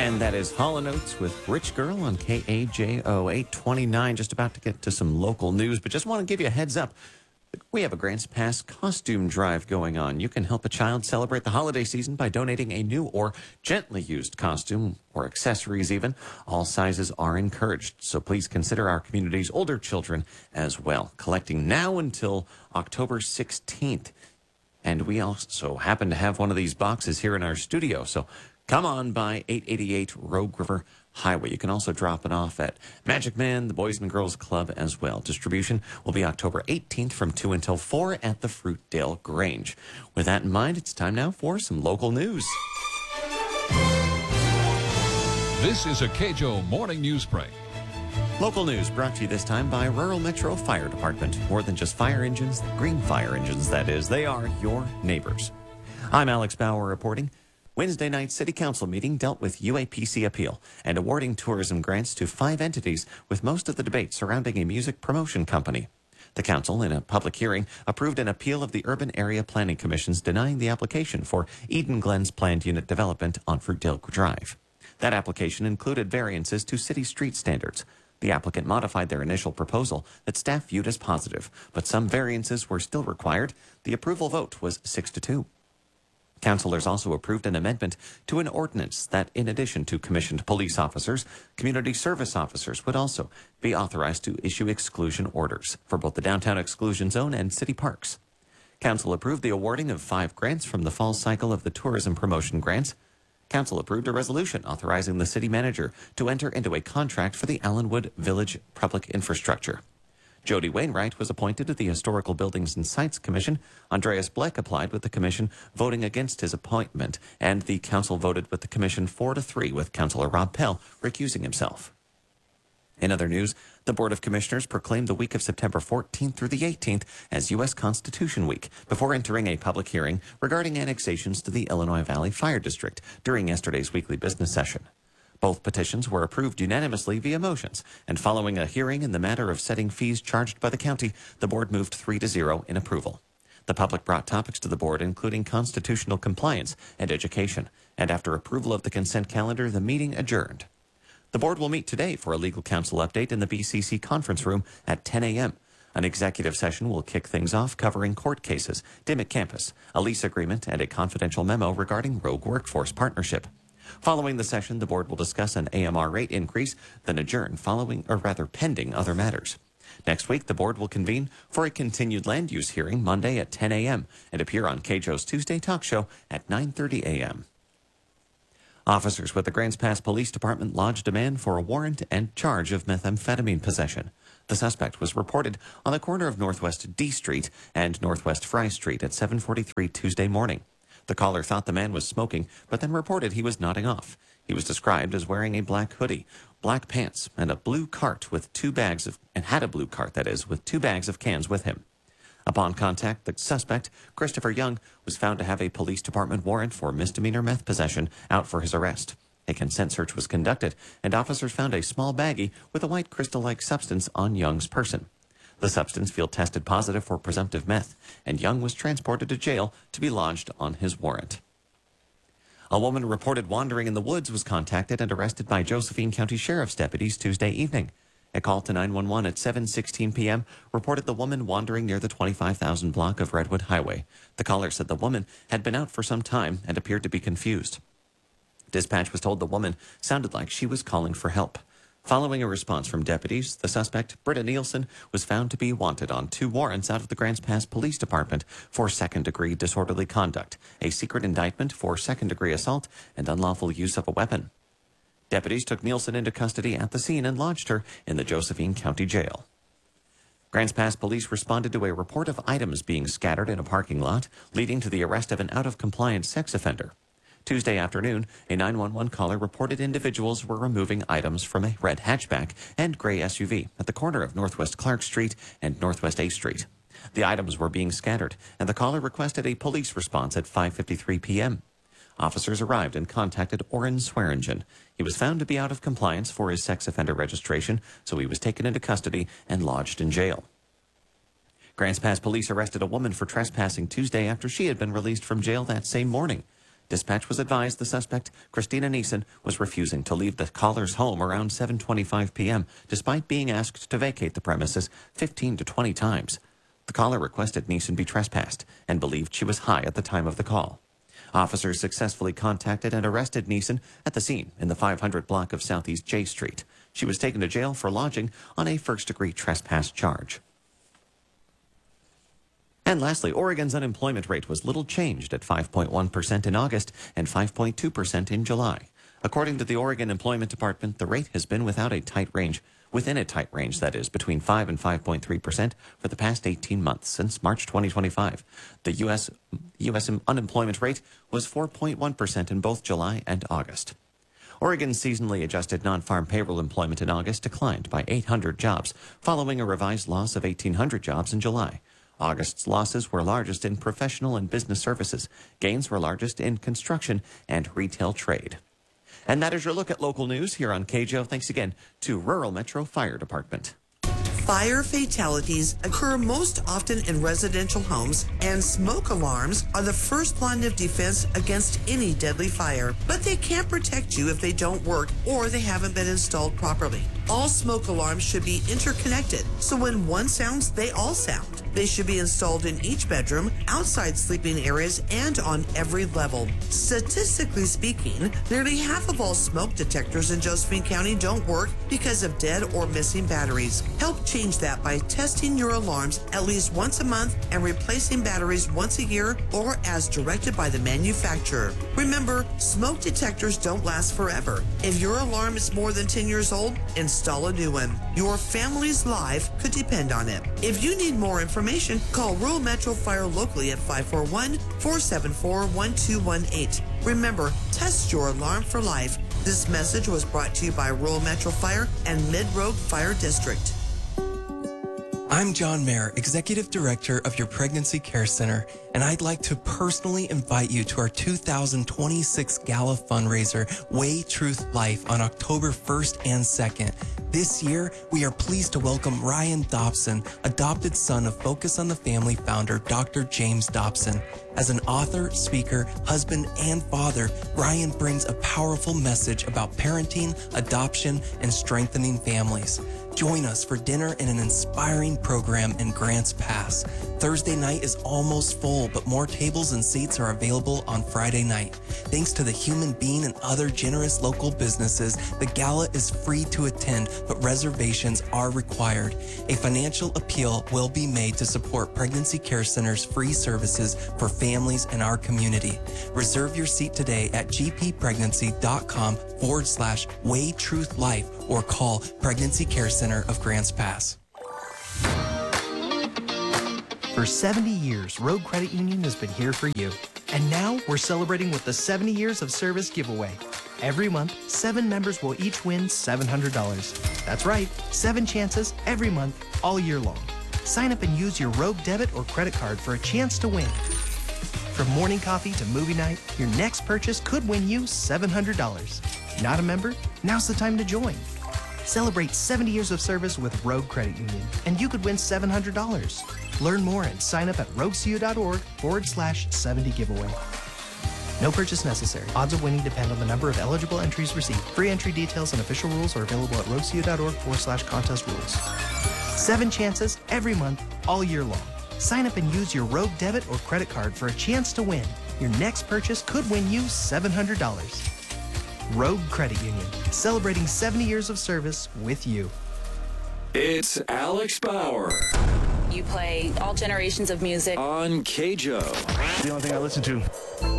And that is Hall & Oates with Rich Girl on KAJO 829. Just about to get to some local news, but just want to give you a heads up. We have a Grants Pass costume drive going on. You can help a child celebrate the holiday season by donating a new or gently used costume or accessories even. All sizes are encouraged, so please consider our community's older children as well. Collecting now until October 16th. And we also happen to have one of these boxes here in our studio, so come on by 888 Rogue River Highway. You can also drop it off at Magic Man, the Boys and Girls Club as well. Distribution will be October 18th from 2 until 4 at the Fruitdale Grange. With that in mind, it's time now for some local news. This is a KJO Morning News Break. Local news brought to you this time by Rural Metro Fire Department. More than just fire engines, green fire engines, that is. They are your neighbors. I'm Alex Bauer reporting. Wednesday night City Council meeting dealt with UAPC appeal and awarding tourism grants to 5 entities, with most of the debate surrounding a music promotion company. The council, in a public hearing, approved an appeal of the Urban Area Planning Commission's denying the application for Eden Glen's planned unit development on Fruitdale Drive. That application included variances to city street standards. The applicant modified their initial proposal that staff viewed as positive, but some variances were still required. The approval vote was 6-2. Councilors also approved an amendment to an ordinance that, in addition to commissioned police officers, community service officers would also be authorized to issue exclusion orders for both the downtown exclusion zone and city parks. Council approved the awarding of 5 grants from the fall cycle of the tourism promotion grants. Council approved a resolution authorizing the city manager to enter into a contract for the Allenwood Village Public Infrastructure. Jody Wainwright was appointed to the Historical Buildings and Sites Commission. Andreas Bleck applied with the commission, voting against his appointment, and the council voted with the commission 4-3, with Councilor Rob Pell recusing himself. In other news, the Board of Commissioners proclaimed the week of September 14th through the 18th as U.S. Constitution Week before entering a public hearing regarding annexations to the Illinois Valley Fire District during yesterday's weekly business session. Both petitions were approved unanimously via motions, and following a hearing in the matter of setting fees charged by the county, the board moved 3-0 in approval. The public brought topics to the board, including constitutional compliance and education, and after approval of the consent calendar, the meeting adjourned. The board will meet today for a legal counsel update in the BCC conference room at 10 a.m. An executive session will kick things off, covering court cases, Dimmick Campus, a lease agreement, and a confidential memo regarding Rogue Workforce Partnership. Following the session, the board will discuss an AMR rate increase, then adjourn pending other matters. Next week, the board will convene for a continued land use hearing Monday at 10 a.m. and appear on KJO's Tuesday talk show at 9:30 a.m. Officers with the Grants Pass Police Department lodged a man for a warrant and charge of methamphetamine possession. The suspect was reported on the corner of Northwest D Street and Northwest Fry Street at 7:43 Tuesday morning. The caller thought the man was smoking, but then reported he was nodding off. He was described as wearing a black hoodie, black pants, and a blue cart with 2 bags of, with 2 bags of cans with him. Upon contact, the suspect, Christopher Young, was found to have a police department warrant for misdemeanor meth possession out for his arrest. A consent search was conducted, and officers found a small baggie with a white crystal-like substance on Young's person. The substance field tested positive for presumptive meth, and Young was transported to jail to be lodged on his warrant. A woman reported wandering in the woods was contacted and arrested by Josephine County Sheriff's deputies Tuesday evening. A call to 911 at 7:16 p.m. reported the woman wandering near the 25,000 block of Redwood Highway. The caller said the woman had been out for some time and appeared to be confused. Dispatch was told the woman sounded like she was calling for help. Following a response from deputies, the suspect, Britta Nielsen, was found to be wanted on 2 warrants out of the Grants Pass Police Department for second-degree disorderly conduct, a secret indictment for second-degree assault, and unlawful use of a weapon. Deputies took Nielsen into custody at the scene and lodged her in the Josephine County Jail. Grants Pass police responded to a report of items being scattered in a parking lot, leading to the arrest of an out-of-compliance sex offender. Tuesday afternoon, a 911 caller reported individuals were removing items from a red hatchback and gray SUV at the corner of Northwest Clark Street and Northwest A Street. The items were being scattered, and the caller requested a police response at 5:53 p.m. Officers arrived and contacted Oren Swearingen. He was found to be out of compliance for his sex offender registration, so he was taken into custody and lodged in jail. Grants Pass police arrested a woman for trespassing Tuesday after she had been released from jail that same morning. Dispatch was advised the suspect, Christina Neeson, was refusing to leave the caller's home around 7:25 p.m., despite being asked to vacate the premises 15 to 20 times. The caller requested Neeson be trespassed and believed she was high at the time of the call. Officers successfully contacted and arrested Neeson at the scene in the 500 block of Southeast J Street. She was taken to jail for lodging on a first-degree trespass charge. And lastly, Oregon's unemployment rate was little changed at 5.1% in August and 5.2% in July. According to the Oregon Employment Department, the rate has been within a tight range, that is, between 5 and 5.3% for the past 18 months, since March 2025. The U.S. unemployment rate was 4.1% in both July and August. Oregon's seasonally adjusted non-farm payroll employment in August declined by 800 jobs, following a revised loss of 1,800 jobs in July. August's losses were largest in professional and business services. Gains were largest in construction and retail trade. And that is your look at local news here on KJO. Thanks again to Rural Metro Fire Department. Fire fatalities occur most often in residential homes, and smoke alarms are the first line of defense against any deadly fire. But they can't protect you if they don't work or they haven't been installed properly. All smoke alarms should be interconnected, so when one sounds, they all sound. They should be installed in each bedroom, outside sleeping areas, and on every level. Statistically speaking, nearly half of all smoke detectors in Josephine County don't work because of dead or missing batteries. Help change that by testing your alarms at least once a month and replacing batteries once a year or as directed by the manufacturer. Remember, smoke detectors don't last forever. If your alarm is more than 10 years old, install a new one. Your family's life could depend on it. If you need more information, call Rural Metro Fire locally at 541-474-1218. Remember, test your alarm for life. This message was brought to you by Rural Metro Fire and Mid-Road Fire District. I'm John Mayer, Executive Director of your Pregnancy Care Center, and I'd like to personally invite you to our 2026 Gala fundraiser, Way Truth Life, on October 1st and 2nd. This year, we are pleased to welcome Ryan Dobson, adopted son of Focus on the Family founder Dr. James Dobson. As an author, speaker, husband, and father, Ryan brings a powerful message about parenting, adoption, and strengthening families. Join us for dinner and an inspiring program in Grants Pass. Thursday night is almost full, but more tables and seats are available on Friday night. Thanks to the Human Bean and other generous local businesses, the gala is free to attend, but reservations are required. A financial appeal will be made to support Pregnancy Care Center's free services for families in our community. Reserve your seat today at gppregnancy.com/WayTruthLife or call Pregnancy Care Center of Grants Pass. For 70 years, Rogue Credit Union has been here for you. And now we're celebrating with the 70 Years of Service giveaway. Every month, 7 members will each win $700. That's right, 7 chances every month, all year long. Sign up and use your Rogue debit or credit card for a chance to win. From morning coffee to movie night, your next purchase could win you $700. Not a member? Now's the time to join. Celebrate 70 years of service with Rogue Credit Union, and you could win $700. Learn more and sign up at roguecu.org/70 giveaway. No purchase necessary. Odds of winning depend on the number of eligible entries received. Free entry details and official rules are available at roguecu.org/contest rules. 7 chances every month, all year long. Sign up and use your Rogue debit or credit card for a chance to win. Your next purchase could win you $700. Rogue Credit Union, celebrating 70 years of service with you. It's Alex Bauer. You play all generations of music On KJO. The only thing I listen to.